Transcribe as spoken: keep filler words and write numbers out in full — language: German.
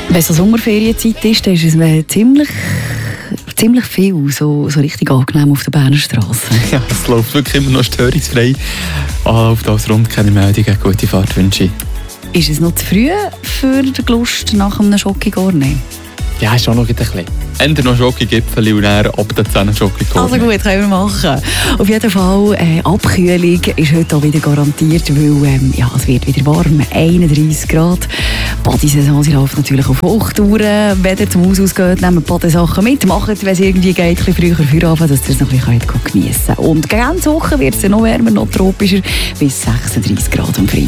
Wenn es so Sommerferienzeit ist, dann ist es äh, ziemlich, ziemlich viel, so, so richtig angenehm auf der Berner Straße. Ja, es läuft wirklich immer noch störungsfrei. Auf das rund keine Meldungen. Gute Fahrt wünsche ich. Ist es noch zu früh für die Lust nach einem Schoki-Gourmet? Ja, ist schon noch ein bisschen. Entweder noch Schoki-Gipfel und dann ab der zehn Schoki-Gourmet. Also gut, können wir machen. Auf jeden Fall, äh, Abkühlung ist heute auch wieder garantiert, weil ähm, ja, es wird wieder warm, einunddreissig Grad. Die Badesaison läuft natürlich auf Hochtouren. Wenn ihr zum Haus ausgeht, nehmt Badesachen mit. Macht, wenn es irgendwie geht, ein bisschen früher Feierabend, dass ihr es noch ein bisschen geniessen könnt. Und gegen Woche wird es noch wärmer, noch tropischer, bis sechsunddreissig Grad am Freitag.